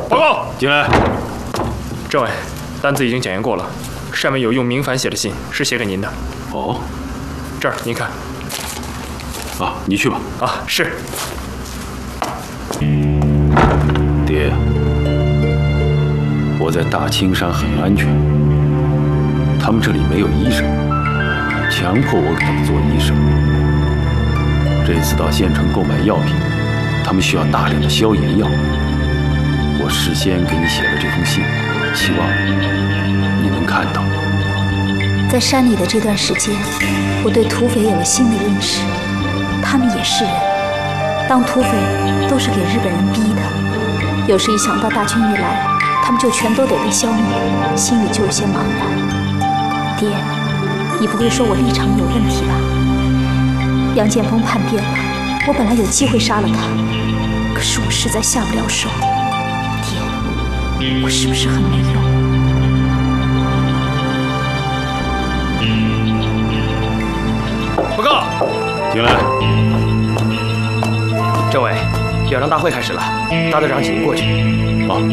报告， 进来。 政委，单子已经检验过了，上面有用明矾写的信，是写给您的。 哦， 这儿您看。 啊，你去吧。 啊，是。 爹，我在大青山很安全，他们这里没有医生，强迫我给他们做医生。这次到县城购买药品，他们需要大量的消炎药。我事先给你写了这封信，希望你能看到。 在山里的这段时间，我对土匪有了新的认识，他们也是人，当土匪都是给日本人逼的。有时一想到大军一来，他们就全都得被消灭，心里就有些茫然。爹，你不会说我立场有问题吧？杨建锋叛变了，我本来有机会杀了他，可是我实在下不了手。爹，我是不是很没用？ 报告， 进来。 政委，表彰大会开始了，大队长请您过去。 好。